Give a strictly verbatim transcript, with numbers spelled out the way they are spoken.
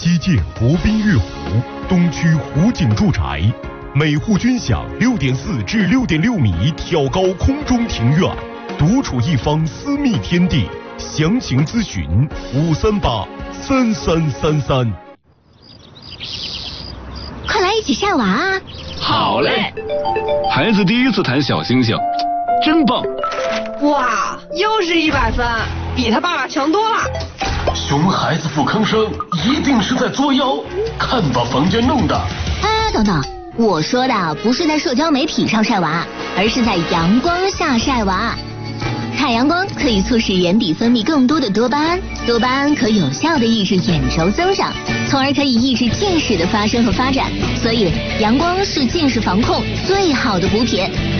西建国宾悦湖东区湖景住宅，每户均享六点四至六点六米挑高空中庭院，独处一方私密天地。详情咨询五三八三三三三。 快来一起晒娃啊！ 好嘞！孩子第一次弹小星星，真棒！ 哇，又是一百分，比他爸爸强多了。 熊孩子不吭声，一定是在作妖，看把房间弄的。 哎，等等，我说的不是在社交媒体上晒娃，而是在阳光下晒娃。太阳光可以促使眼底分泌更多的多巴胺，多巴胺可有效的抑制眼轴增长，从而可以抑制近视的发生和发展。所以，阳光是近视防控最好的补品。